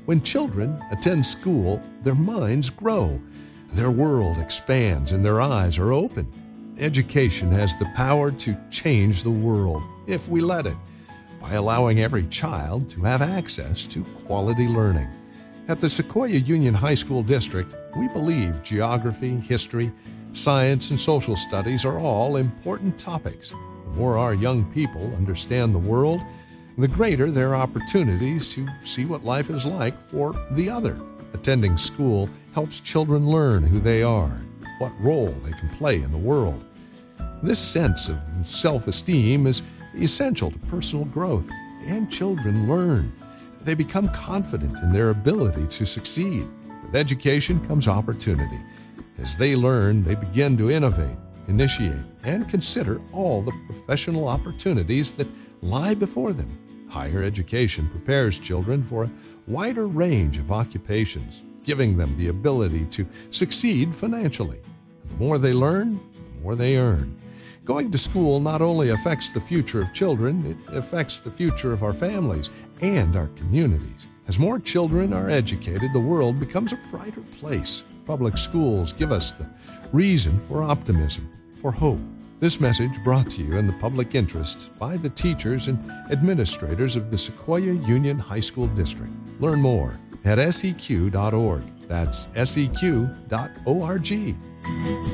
When children attend school, their minds grow, their world expands, and their eyes are open. Education has the power to change the world, if we let it, by allowing every child to have access to quality learning. At the Sequoia Union High School District, we believe geography, history, science, and social studies are all important topics. The more our young people understand the world, the greater their opportunities to see what life is like for the other. Attending school helps children learn who they are, what role they can play in the world. This sense of self-esteem is essential to personal growth, and children learn. They become confident in their ability to succeed. With education comes opportunity. As they learn, they begin to innovate, initiate, and consider all the professional opportunities that lie before them. Higher education prepares children for a wider range of occupations, giving them the ability to succeed financially. The more they learn, the more they earn. Going to school not only affects the future of children, it affects the future of our families and our communities. As more children are educated, the world becomes a brighter place. Public schools give us the reason for optimism, for hope. This message brought to you in the public interest by the teachers and administrators of the Sequoia Union High School District. Learn more at seq.org. That's seq.org.